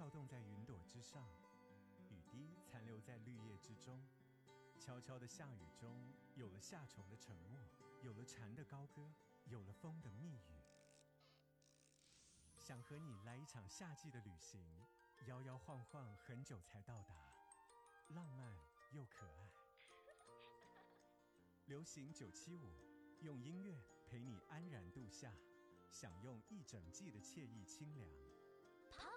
飘动在云朵之上，雨滴残留在绿叶之中。悄悄的下雨中，有了夏虫的沉默，有了蝉的高歌，有了风的密语。想和你来一场夏季的旅行，摇摇晃晃很久才到达，浪漫又可爱。流行975，用音乐陪你安然度夏，享用一整季的惬意清凉。